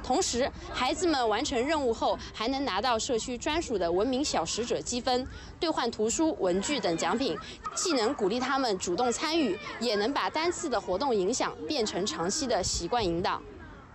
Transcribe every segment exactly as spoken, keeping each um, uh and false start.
同时，孩子们完成任务后，还能拿到社区专属的文明小使者积分，兑换图书、文具等奖品，既能鼓励他们主动参与，也能把单次的活动影响变成长期的习惯引导。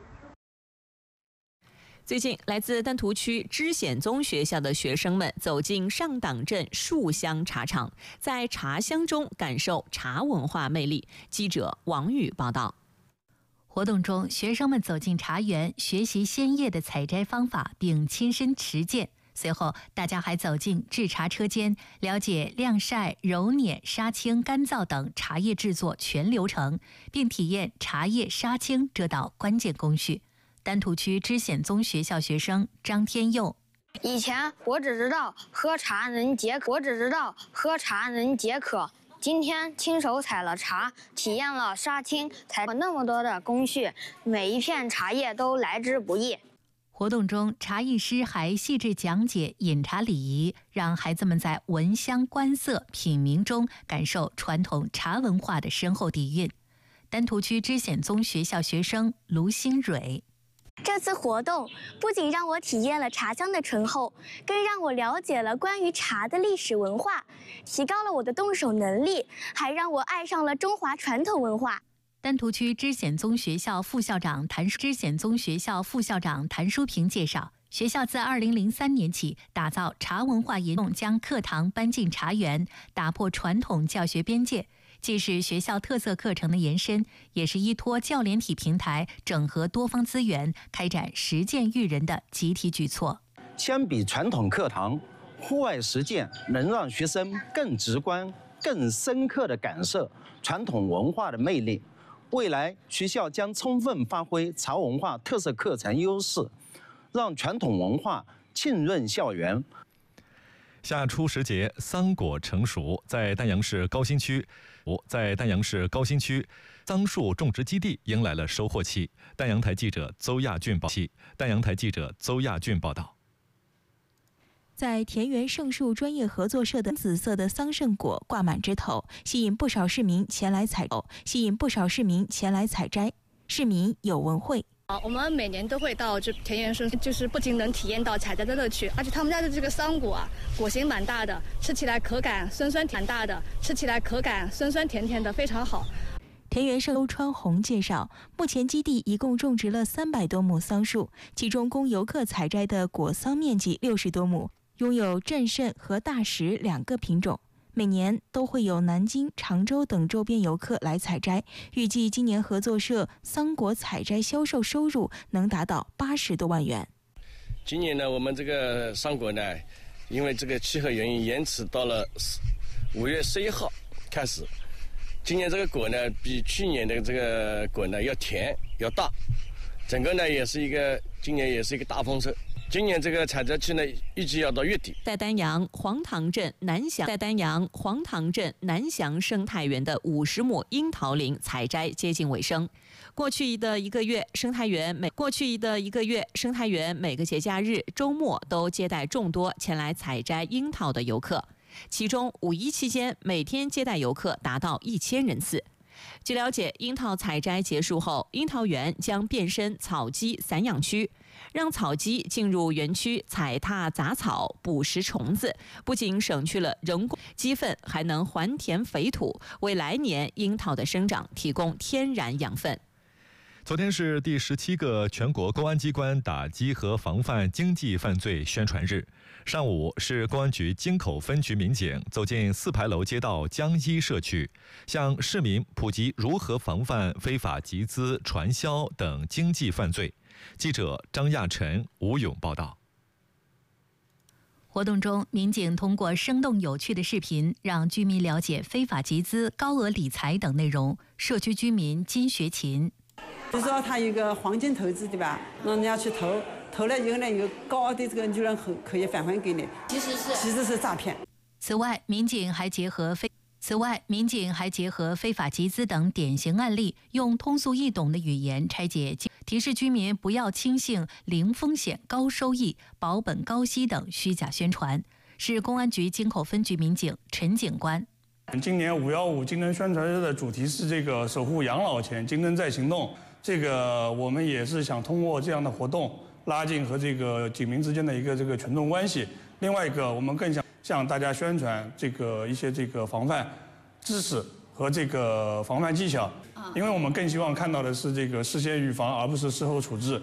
最近，来自丹徒区知显宗学校的学生们走进上党镇树香茶厂，在茶香中感受茶文化魅力。记者王宇报道。 活动中，学生们走进茶园，学习鲜叶的采摘方法，并亲身实践。随后，大家还走进制茶车间，了解晾晒、揉捻、杀青、干燥等茶叶制作全流程，并体验茶叶杀青这道关键工序。丹徒区知显宗学校学生张天佑： 以前我只知道喝茶能解渴，我只知道喝茶能解渴。今天亲手采了茶，体验了杀青，采了那么多的工序，每一片茶叶都来之不易。 活动中，茶艺师还细致讲解饮茶礼仪，让孩子们在闻香观色、品茗中感受传统茶文化的深厚底蕴。丹徒区知显宗学校学生卢新蕊： 这次活动不仅让我体验了茶香的醇厚，更让我了解了关于茶的历史文化，提高了我的动手能力，还让我爱上了中华传统文化。 丹徒区知显宗学校副校长谭知显宗学校副校长谭淑平介绍，学校自二零零三年起打造茶文化引动，将课堂搬进茶园，打破传统教学边界，既是学校特色课程的延伸，也是依托教联体平台整合多方资源，开展实践育人的集体举措。 相比传统课堂，户外实践能让学生更直观、更深刻地感受传统文化的魅力。未来，学校将充分发挥茶文化特色课程优势，让传统文化浸润校园。 夏初时节，桑果成熟，在丹阳市高新区，在丹阳市高新区桑树种植基地迎来了收获期。丹阳台记者邹亚俊报道。丹阳台记者邹亚俊报道。 在田园圣树专业合作社的紫色的桑葚果挂满枝头，吸引不少市民前来采购，吸引不少市民前来采摘。市民有文慧。 啊，我们每年都会到这田园圣树，就是不仅能体验到采摘的乐趣，而且他们家的这个桑果啊，果形蛮大的，吃起来可感酸酸甜大的，吃起来可感酸酸甜甜的，非常好。 田园圣周川红介绍，目前基地一共种植了三百多亩桑树，其中供游客采摘的果桑面积六十多亩，拥有正盛和大石两个品种。每年都会有南京、常州等周边游客来采摘，预计今年合作社桑果采摘销售收入能达到八十多万元。 今年呢，我们这个桑果呢，因为这个气候原因延迟到了五月十一号开始。今年这个果呢，比去年的这个果呢要甜要大，整个呢也是一个今年也是一个大丰收。今年这个采摘期呢，预计要到月底。 在丹阳黄塘镇南翔，在丹阳黄塘镇南翔生态园的五十亩樱桃林采摘接近尾声。过去的一个月，生态园每过去的一个月，生态园每个节假日、周末都接待众多前来采摘樱桃的游客，其中五一期间每天接待游客达到一千人次。据了解，樱桃采摘结束后，樱桃园将变身草鸡散养区，让草鸡进入园区踩踏杂草、捕食虫子，不仅省去了人工鸡粪，还能还田肥土，为来年樱桃的生长提供天然养分。 昨天是第十七个全国公安机关打击和防范经济犯罪宣传日。上午，市公安局京口分局民警走进四牌楼街道江一社区，向市民普及如何防范非法集资、传销等经济犯罪。记者张亚晨、吴勇报道。 活动中，民警通过生动有趣的视频，让居民了解非法集资、高额理财等内容。社区居民金学琴。 比如说他有个黄金投资，对吧？让人家去投，投了以后呢，有高的这个利润可以返还给你，其实是其实是诈骗。 此外，民警还结合非此外，民警还结合非法集资等典型案例，用通俗易懂的语言拆解，提示居民不要轻信零风险、高收益、保本高息等虚假宣传。市公安局京口分局民警陈警官。 今年五一五京灯宣传日的主题是这个守护养老钱，京灯在行动。 这个我们也是想通过这样的活动，拉近和这个警民之间的一个这个群众关系。另外一个，我们更想向大家宣传这个一些这个防范知识和这个防范技巧，因为我们更希望看到的是这个事先预防，而不是事后处置。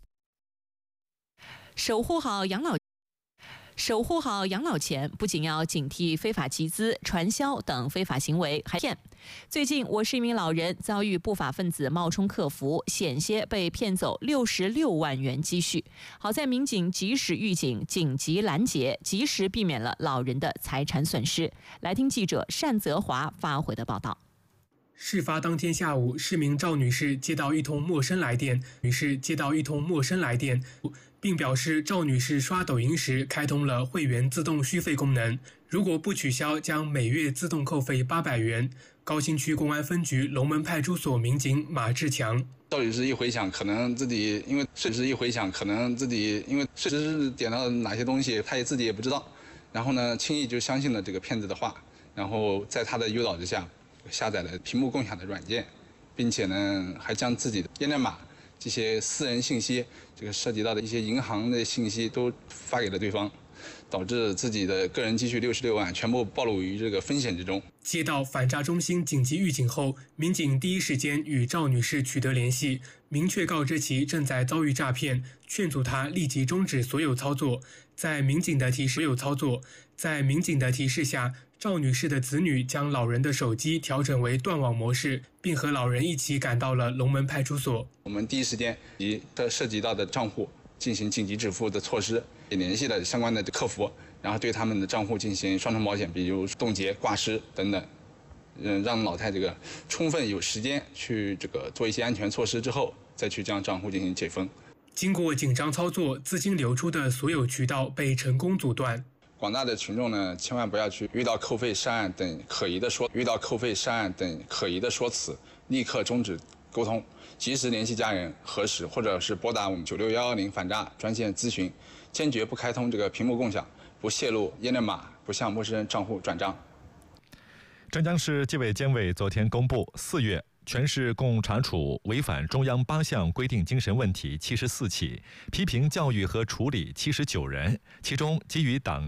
守护好养老。守护好养老钱，不仅要警惕非法集资、传销等非法行为，还骗。最近，我市一名老人遭遇不法分子冒充客服，险些被骗走六十六万元积蓄。好在民警及时预警、紧急拦截，及时避免了老人的财产损失。来听记者单泽华发回的报道。 事发当天下午，市民赵女士接到一通陌生来电，女士接到一通陌生来电，并表示赵女士刷抖音时开通了会员自动续费功能，如果不取消，将每月自动扣费八百元。高新区公安分局龙门派出所民警马志强。 赵女士一回想，可能自己因为设置一回想，可能自己因为设置点到哪些东西，她也自己也不知道，然后呢，轻易就相信了这个骗子的话，然后在他的诱导之下，下载了屏幕共享的软件，并且呢，还将自己的验证码、这些私人信息，这个涉及到的一些银行的信息都发给了对方，导致自己的个人积蓄六十六万全部暴露于这个风险之中。 接到反诈中心紧急预警后，民警第一时间与赵女士取得联系，明确告知其正在遭遇诈骗，劝阻她立即终止所有操作。在民警的提示有操作，在民警的提示下，赵女士的子女将老人的手机调整为断网模式，并和老人一起赶到了龙门派出所。 我们第一时间以涉及到的账户进行紧急止付的措施，也联系了相关的客服，然后对他们的账户进行双重保险，比如冻结、挂失等等，嗯，让老太这个充分有时间去这个做一些安全措施之后，再去将账户进行解封。 经过紧张操作，资金流出的所有渠道被成功阻断。 广大的群众呢，千万不要去遇到扣费涉案等可疑的说遇到扣费涉案等可疑的说辞，立刻终止沟通，及时联系家人核实，或者是拨打我们九六幺幺零反诈专线咨询，坚决不开通这个屏幕共享，不泄露验证码，不向陌生人账户转账。 镇江市纪委监委昨天公布，四月全市共查处违反中央八项规定精神问题七十四起，批评教育和处理七十九人，其中基于党